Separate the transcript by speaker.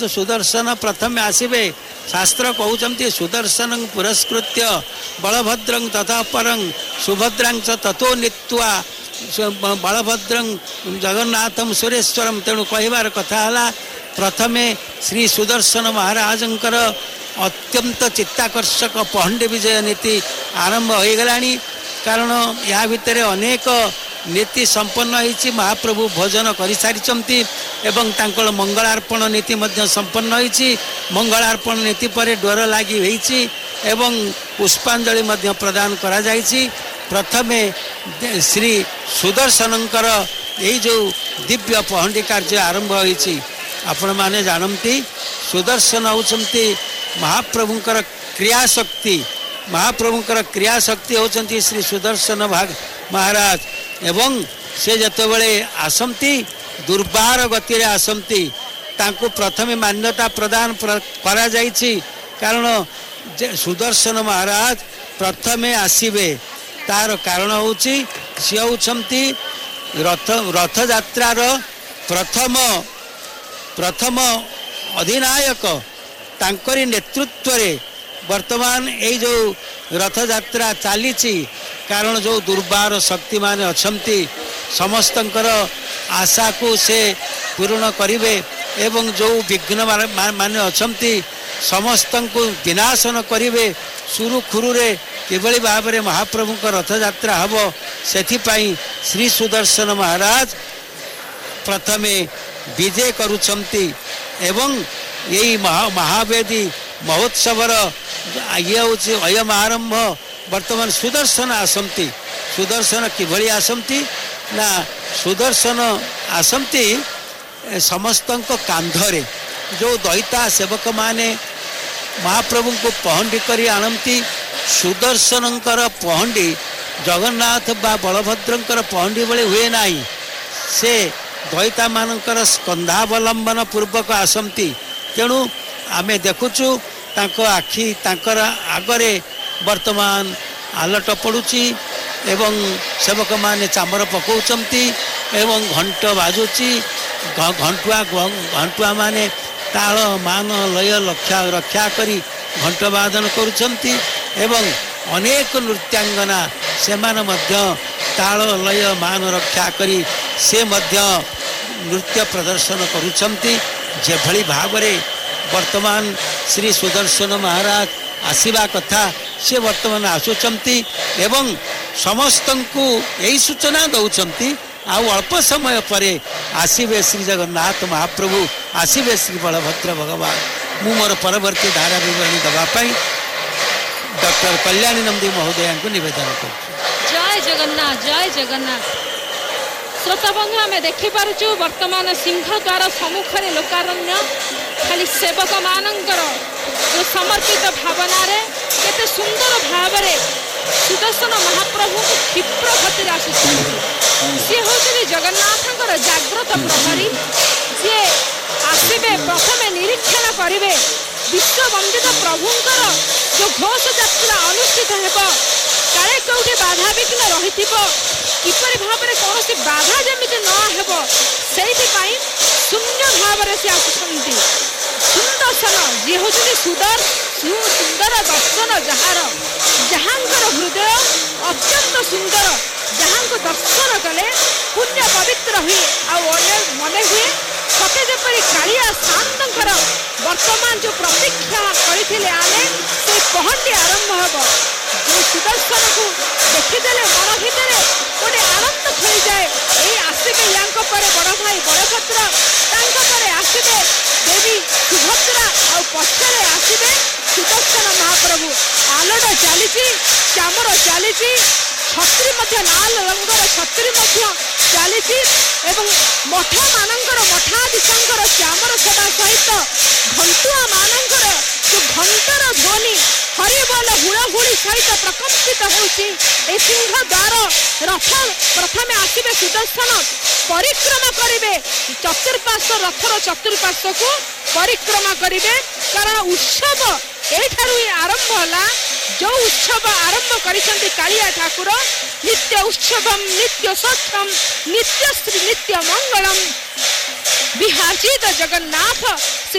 Speaker 1: महाराज सुदर्शन प्रथम आसवे शास्त्र कहते सुदर्शन पुरस्कृत्य बलभद्रं तथा परं सुभद्रां च ततो नीत्वा बलभद्रं जगन्नाथं सुरेश्वरं तेणु कहबार कथा है प्रथमे श्री सुदर्शन महाराजंकर अत्यंत चित्ताकर्षक पहंडी विजय नीति आरंभ हो गला कारण या भितर अनेक नीति संपन्न होती महाप्रभु भोजन कर सारी एवं तांकर मंगलार्पण नीति संपन्न होती मंगलार्पण नीति पर डोर लगी होती एवं पुष्पांजलि प्रदान करा जायछि। प्रथमे श्री सुदर्शनकर यही जो दिव्य पहंडी कार्य आरंभ होती आपण माने जानती सुदर्शन होती महाप्रभुंकर क्रियाशक्ति महाप्रभुंकर क्रियाशक्ति होती श्री सुदर्शन भाग महाराज एवं से जतबेले आसंती दुर्बार गति रे आसंती तांको प्रथमे मान्यता प्रदान करा जायछि कारण सुदर्शन महाराज प्रथमे आसीबे तार कारण होछि से होछंती रथ यात्रार प्रथम अधिनायक तांकरी नेतृत्व रे वर्तमान ये जो रथ यात्रा चली कारण जो दुर्बार शक्ति माने अछंती समस्तंकर आशा को से पूर्ण करिवे एवं जो विघ्न माने अछंती समस्त को विनाशन करिवे सुरुखुरु रे किभली भाव में महाप्रभु का रथ यात्रा हबो सेथिपाई श्री सुदर्शन महाराज प्रथमे विजय करुछंती एवं यही महावेदी महोत्सवर ये हूँ अयम आरंभ वर्तमान सुदर्शन आसंती सुदर्शन किभली आसंती ना सुदर्शन आसंती समस्त कांधरे जो दैता सेवक माने महाप्रभु को पहंडी करी आनती सुदर्शनकर पहंडी जगन्नाथ बा बलभद्रंकर पहंडी बड़े हुए नाही से दैता मानकर स्कंधावलंबन पूर्वक आसंती तेणु आमे देखुचु तांको आखि तांकर आगरे वर्तमान आलट पड़ुची एवं सेवक माने चामर पकाउचंती एवं घंट बाजुची घंटुआ माने ताल मान लय रक्षा करी घंट वादन करुचंती एवं अनेक नृत्यांगना से माने मध्य ताल लय मान रक्षा करी से मध्य नृत्य प्रदर्शन करुचंती जेभली भावरे वर्तमान श्री सुदर्शन महाराज आसीबा कथा से वर्तमान आसुचंती एवं समस्त को यही सूचना दौचंती आउ अल्प समय पर आसीबे श्री जगन्नाथ महाप्रभु आसीबे श्री बलभद्र भगवान मु मोर परवर्ती धारा विवरणी देवाई डॉक्टर कल्याणी नंदी महोदया को निवेदन कर
Speaker 2: जय जगन्नाथ जय जगन्नाथ। श्रोता बंधु आम देखिपु वर्तमान सिंहद्वार सम्मुखें लोकारण्य खाली सेवक मानकर जो समर्पित भावना केते सुंदर भाव सुदर्शन महाप्रभु को क्षिप्र गति आसुच्च सी हूँ जगन्नाथ जाग्रत प्रहरी सी आसबे प्रथमे निरीक्षण करेंगे विश्ववंदित प्रभुंकर जो घोष यात्रा अनुष्ठित हो काले कौटी बाधा विघ्न रही किपरि भाव में कौन सी बाधा जमी नहेब से शून्य भाव से आसुंट सुदर्शन जी हूँ सुंदर दर्शन जहाँकर हृदय अत्यंत सुंदर जहाँ को दर्शन कले पुण्य पवित्र हुए मन हुए सते जपरी कालिया शांतर वर्तमान जो प्रतीक्षा करते आमे से पहंडी आरंभ हम जो सुदर्शन को देखीदे मन भितर गोटे आनंद खेल जाए यही आसबे या बड़ भाई बलभद्र आसबे देवी सुभद्रा और पक्षरे आसबे सुदर्शन महाप्रभु आलोट चली चामर चली छत्री लाल रंगर छत्री चली मठ मानकर मठाधीशंकर चामर सेवा सहित घंटुआ मानकर जो घंटर ध्वनि हरिबोल हुड़हुड़ी सहित प्रकम्पित होउछि ए सिंह द्वार रथ प्रथमे आसबे सुदर्शन परिक्रमा करिवे चतुर्पार्श्व रथर चतुर्पार्श्व को परिक्रमा करिवे कारण उत्सव एठारु आरंभ होला जो उत्सव आरंभ करिसंती कालिया ठाकुर नित्य उत्सवम नित्य सत्यम नित्य श्री नित्य मंगलम विहार्जित जगन्नाथ श्री